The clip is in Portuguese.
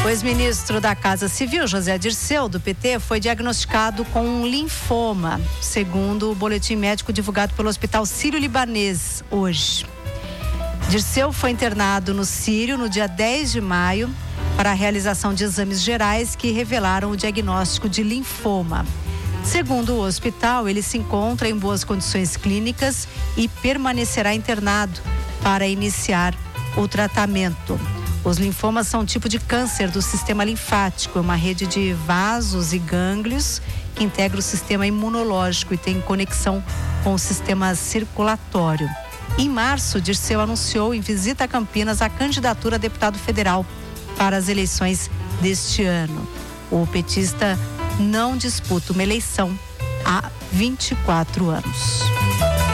O ex-ministro da Casa Civil, José Dirceu, do PT, foi diagnosticado com um linfoma, segundo o boletim médico divulgado pelo Hospital Sírio-Libanês hoje. Dirceu foi internado no Sírio no dia 10 de maio para a realização de exames gerais que revelaram o diagnóstico de linfoma. Segundo o hospital, ele se encontra em boas condições clínicas e permanecerá internado para iniciar o tratamento. Os linfomas são um tipo de câncer do sistema linfático, é uma rede de vasos e gânglios que integra o sistema imunológico e tem conexão com o sistema circulatório. Em março, Dirceu anunciou em visita a Campinas a candidatura a deputado federal para as eleições deste ano. O petista não disputa uma eleição há 24 anos.